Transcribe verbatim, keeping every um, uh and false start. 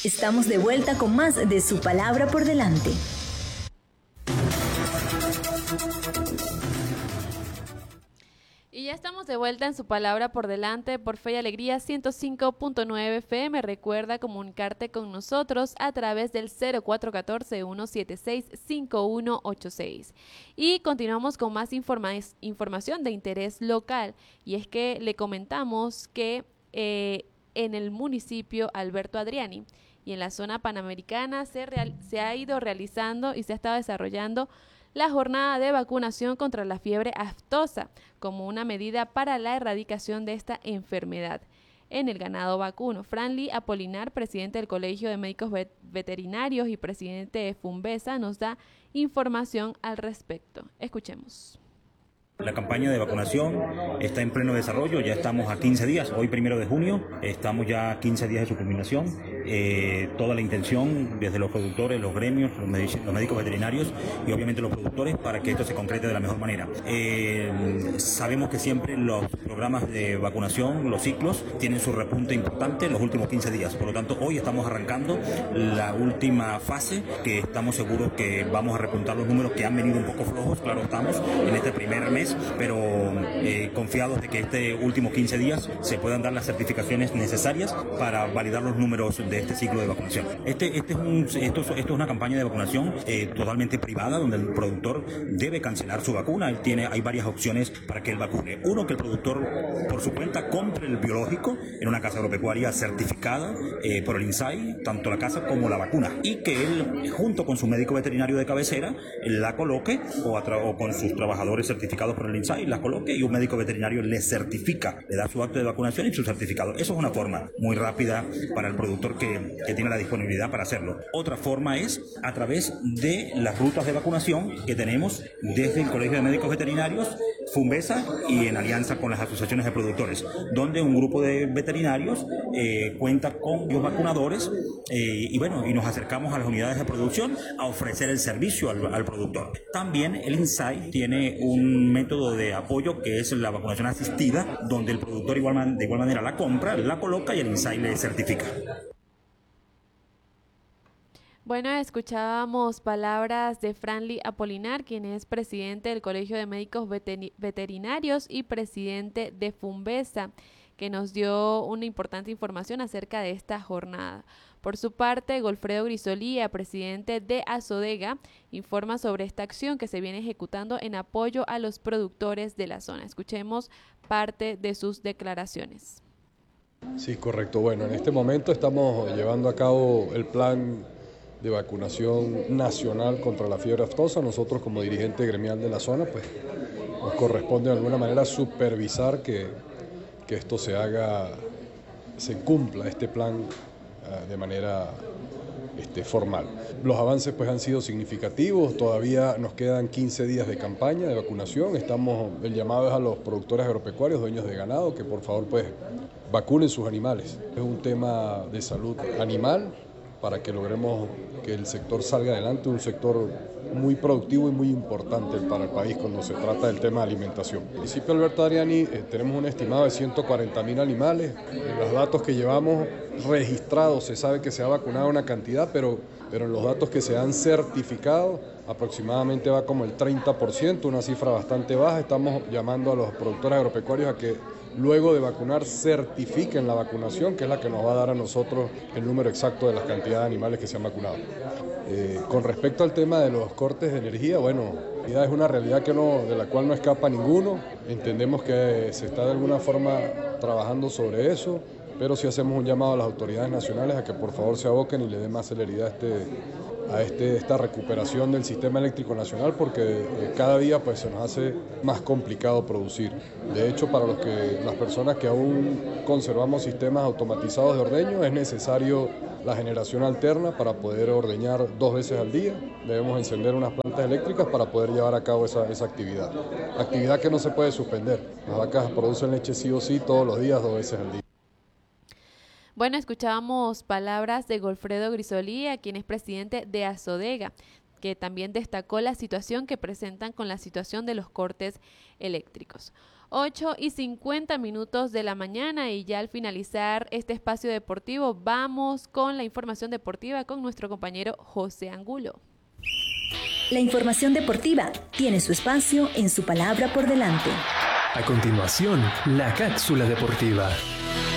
Estamos de vuelta con más de Su Palabra por Delante. Y ya estamos de vuelta en Su Palabra por Delante por Fe y Alegría ciento cinco punto nueve F M. Recuerda comunicarte con nosotros a través del cero cuatro uno cuatro, uno siete seis, cinco uno ocho seis. Y continuamos con más informa- información de interés local. Y es que le comentamos que eh, en el municipio Alberto Adriani y en la zona panamericana se, real- se ha ido realizando y se ha estado desarrollando la jornada de vacunación contra la fiebre aftosa como una medida para la erradicación de esta enfermedad en el ganado vacuno. Franly Apolinar, presidente del Colegio de Médicos Vet- Veterinarios y presidente de Fumbesa, nos da información al respecto. Escuchemos. La campaña de vacunación está en pleno desarrollo, ya estamos a quince días, hoy primero de junio, estamos ya a quince días de su culminación. Eh, toda la intención desde los productores, los gremios, los, medic- los médicos veterinarios y obviamente los productores para que esto se concrete de la mejor manera. Eh, sabemos que siempre los programas de vacunación, los ciclos, tienen su repunte importante en los últimos quince días, por lo tanto hoy estamos arrancando la última fase que estamos seguros que vamos a repuntar los números que han venido un poco flojos, claro estamos, en este primer mes, pero eh, confiados de que este último quince días se puedan dar las certificaciones necesarias para validar los números de este ciclo de vacunación. Este, este es un, esto, esto es una campaña de vacunación eh, totalmente privada, donde el productor debe cancelar su vacuna. Él tiene, hay varias opciones para que él vacune. Uno, que el productor por su cuenta compre el biológico en una casa agropecuaria certificada eh, por el INSAI, tanto la casa como la vacuna, y que él, junto con su médico veterinario de cabecera, la coloque o, a tra- o con sus trabajadores certificados por el INSAI, la coloque y un médico veterinario le certifica, le da su acto de vacunación y su certificado. Eso es una forma muy rápida para el productor que, que tiene la disponibilidad para hacerlo. Otra forma es a través de las rutas de vacunación que tenemos desde el Colegio de Médicos Veterinarios, Fumbesa y en alianza con las asociaciones de productores, donde un grupo de veterinarios eh, cuenta con los vacunadores eh, y bueno, y nos acercamos a las unidades de producción a ofrecer el servicio al, al productor. También el INSAI tiene un método de apoyo que es la vacunación asistida, donde el productor igual man, de igual manera la compra, la coloca y el INSAI le certifica. Bueno, escuchábamos palabras de Franly Apolinar, quien es presidente del Colegio de Médicos Veter- Veterinarios y presidente de Fumbesa, que nos dio una importante información acerca de esta jornada. Por su parte, Golfredo Grisolía, presidente de Asodega, informa sobre esta acción que se viene ejecutando en apoyo a los productores de la zona. Escuchemos parte de sus declaraciones. Sí, correcto. Bueno, en este momento estamos llevando a cabo el plan de vacunación nacional contra la fiebre aftosa. Nosotros, como dirigente gremial de la zona, pues nos corresponde de alguna manera supervisar que, que esto se haga, se cumpla este plan uh, de manera este, formal. Los avances pues han sido significativos, todavía nos quedan quince días de campaña de vacunación. Estamos, el llamado es a los productores agropecuarios, dueños de ganado, que por favor pues vacunen sus animales. Es un tema de salud animal para que logremos que el sector salga adelante, un sector muy productivo y muy importante para el país cuando se trata del tema de alimentación. En el municipio Alberto Adriani eh, tenemos un estimado de ciento cuarenta mil animales. En los datos que llevamos registrados se sabe que se ha vacunado una cantidad, pero, pero en los datos que se han certificado aproximadamente va como el treinta por ciento, una cifra bastante baja. Estamos llamando a los productores agropecuarios a que luego de vacunar certifiquen la vacunación, que es la que nos va a dar a nosotros el número exacto de las cantidades de animales que se han vacunado. Eh, con respecto al tema de los cortes de energía, bueno, es una realidad que no, de la cual no escapa ninguno. Entendemos que se está de alguna forma trabajando sobre eso, pero sí hacemos un llamado a las autoridades nacionales a que por favor se aboquen y le den más celeridad a este a este, esta recuperación del sistema eléctrico nacional, porque eh, cada día pues, se nos hace más complicado producir. De hecho, para los que, las personas que aún conservamos sistemas automatizados de ordeño, es necesario la generación alterna para poder ordeñar dos veces al día. Debemos encender unas plantas eléctricas para poder llevar a cabo esa, esa actividad. Actividad que no se puede suspender. Las vacas producen leche sí o sí todos los días, dos veces al día. Bueno, escuchábamos palabras de Golfredo Grisolía, quien es presidente de Asodega, que también destacó la situación que presentan con la situación de los cortes eléctricos. ocho y cincuenta minutos de la mañana, y ya al finalizar este espacio deportivo vamos con la información deportiva con nuestro compañero José Angulo. La información deportiva tiene su espacio en Su Palabra por Delante. A continuación, la cápsula deportiva.